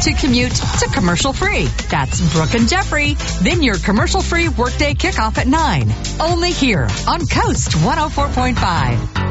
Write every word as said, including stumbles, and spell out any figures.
to commute to commercial-free. That's Brooke and Jeffrey. Then your commercial-free workday kickoff at nine. Only here on Coast one oh four point five.